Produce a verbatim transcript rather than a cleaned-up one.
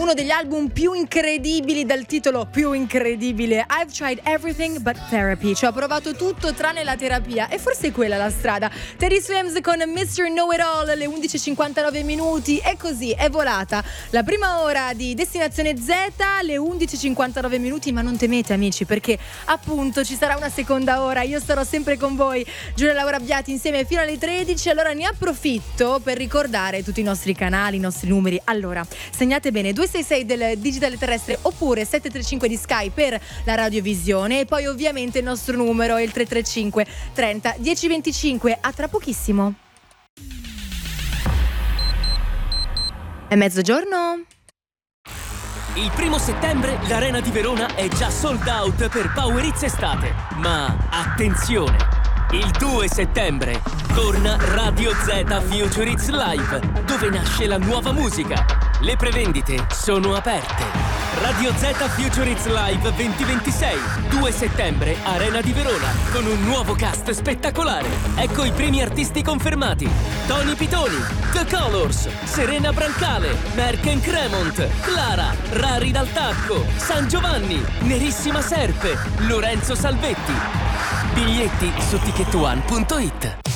uno degli album più incredibili dal titolo più incredibile, I've tried everything but therapy, cioè ho provato tutto tranne la terapia, e forse è quella la strada. Teddy Swims con mister Know-It-All alle undici e cinquantanove minuti, e così è volata la prima ora di Destinazione Z alle undici e cinquantanove minuti, ma non temete amici, perché appunto ci sarà una seconda ora, io sarò sempre con voi, Giulia Laura Abbiati, insieme fino alle tredici. Allora ne approfitto per ricordare tutti i nostri canali, i nostri numeri. Allora segnate bene: due sei sei del digitale terrestre oppure sette tre cinque di Sky per la radiovisione, e poi ovviamente il nostro numero è il tre tre cinque trenta dieci venticinque. A tra pochissimo. È mezzogiorno. Il primo settembre l'Arena di Verona è già sold out per Power Hits Estate. Ma attenzione! Il due settembre torna Radio Z Future Hits Live, dove nasce la nuova musica. Le prevendite sono aperte. Radio Z Future Hits Live duemilaventisei, due settembre, Arena di Verona, con un nuovo cast spettacolare. Ecco i primi artisti confermati: Tony Pitoni, The Colors, Serena Brancale, Merck and Cremont, Clara, Rari dal Tacco, San Giovanni, Nerissima Serpe, Lorenzo Salvetti. Biglietti su ticket one punto it.